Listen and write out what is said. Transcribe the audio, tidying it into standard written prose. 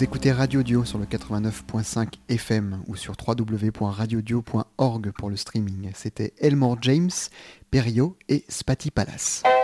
Vous écoutez Radio Dio sur le 89.5 FM ou sur www.radiodio.org pour le streaming. C'était Elmore James, Perio et Spati Palace.